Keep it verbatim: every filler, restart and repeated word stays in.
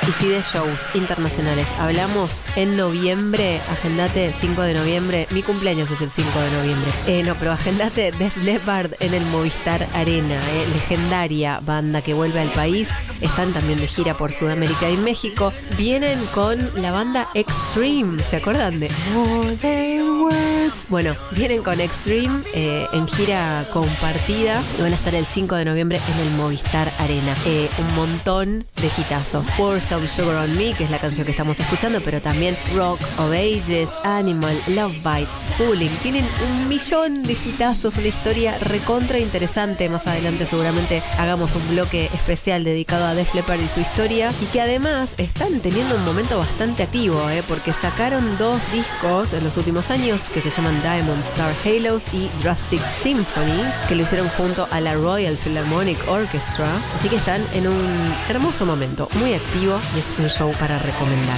Y si de shows internacionales hablamos, en noviembre, agendate cinco de noviembre, mi cumpleaños es el cinco de noviembre. Eh, no, pero agendate Def Leppard en el Movistar Arena, eh, legendaria banda que vuelve al país. Están también de gira por Sudamérica y México. Vienen con la banda Extreme, ¿se acuerdan de More Than Words? Bueno, vienen con Extreme eh, en gira compartida y van a estar el cinco de noviembre en el Movistar Arena. Eh, un montón de hitazos. Pour Some Sugar on Me, que es la canción que estamos escuchando, pero también Rock of Ages, Animal, Love Bites, Fooling. Tienen un millón de hitazos, una historia recontra interesante. Más adelante seguramente hagamos un bloque especial dedicado a Def Leppard y su historia, y que además están teniendo un momento bastante activo, eh, porque sacaron dos discos en los últimos años que se llaman Diamond Star Halos y Drastic Symphonies, que lo hicieron junto a la Royal Philharmonic Orchestra. Así que están en un hermoso momento, muy activo, y es un show para recomendar.